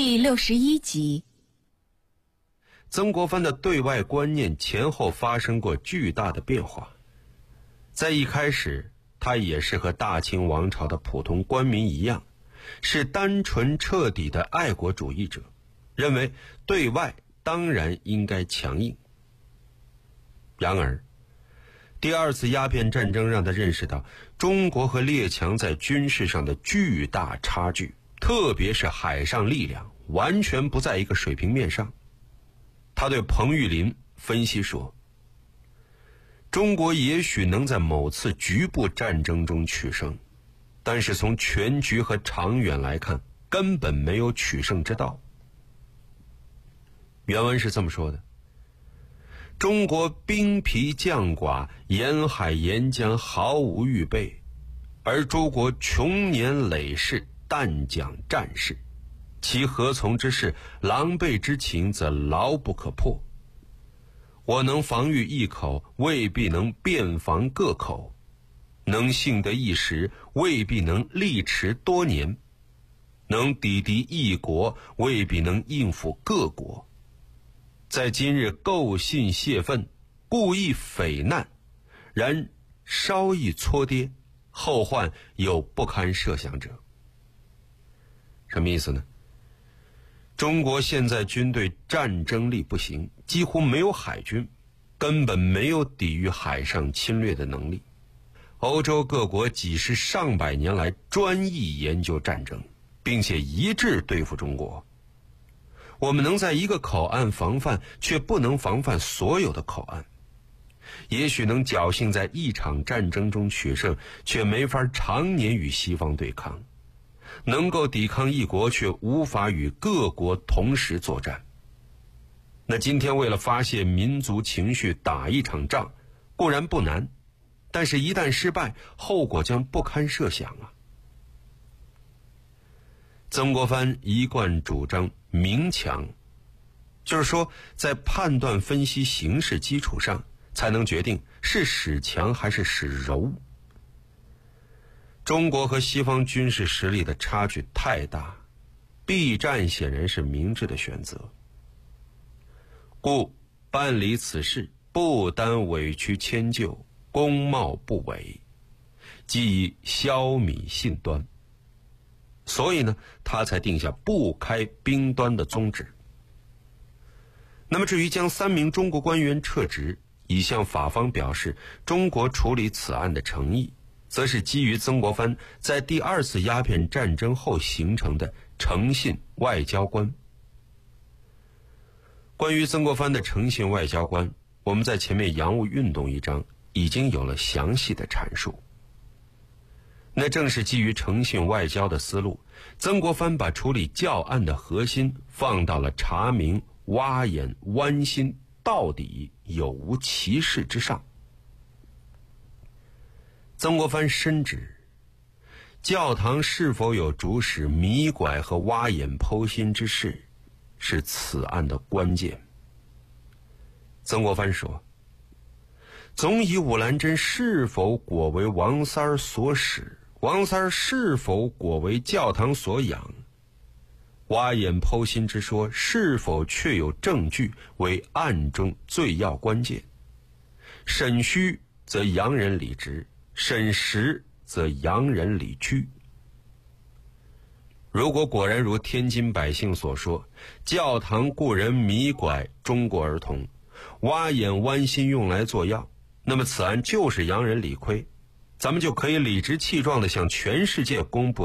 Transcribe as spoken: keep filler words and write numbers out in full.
第六十一集。 曾国藩的对外观念前后发生过巨大的变化。在一开始，他也是和大清王朝的普通官民一样，是单纯彻底的爱国主义者，认为对外当然应该强硬。然而第二次鸦片战争让他认识到中国和列强在军事上的巨大差距，特别是海上力量完全不在一个水平面上。他对彭玉麟分析说，中国也许能在某次局部战争中取胜，但是从全局和长远来看，根本没有取胜之道。原文是这么说的：中国兵疲将寡，沿海沿江毫无预备，而诸国穷年累世，但讲战事，其何从之事？狼狈之情，则牢不可破。我能防御一口，未必能遍防各口；能幸得一时，未必能力持多年；能抵敌一国，未必能应付各国。在今日构信泄愤，故意匪难，然稍一搓跌，后患有不堪设想者。什么意思呢？中国现在军队战争力不行，几乎没有海军，根本没有抵御海上侵略的能力。欧洲各国几十上百年来专一研究战争，并且一致对付中国。我们能在一个口岸防范，却不能防范所有的口岸。也许能侥幸在一场战争中取胜，却没法常年与西方对抗。能够抵抗一国，却无法与各国同时作战。那今天为了发泄民族情绪打一场仗，固然不难，但是一旦失败，后果将不堪设想啊。曾国藩一贯主张明强，就是说在判断分析形势基础上，才能决定是使强还是使柔。中国和西方军事实力的差距太大，避战显然是明智的选择。故办理此事，不单委屈迁就，功冒不违，即以消弭信端。所以呢，他才定下不开兵端的宗旨。那么至于将三名中国官员撤职，以向法方表示中国处理此案的诚意，则是基于曾国藩在第二次鸦片战争后形成的诚信外交观。关于曾国藩的诚信外交观，我们在前面洋务运动一章已经有了详细的阐述。那正是基于诚信外交的思路，曾国藩把处理教案的核心放到了查明挖眼剜心到底有无其事之上。曾国藩深知教堂是否有主使迷拐和挖眼剖心之事，是此案的关键。曾国藩说，总以武兰珍是否果为王三儿所使，王三儿是否果为教堂所养，挖眼剖心之说是否确有证据，为案中最要关键。审虚则洋人理直，审实则洋人理屈。如果果然如天津百姓所说，教堂雇人迷拐中国儿童，挖眼剜心用来做药，那么此案就是洋人理亏，咱们就可以理直气壮地向全世界公布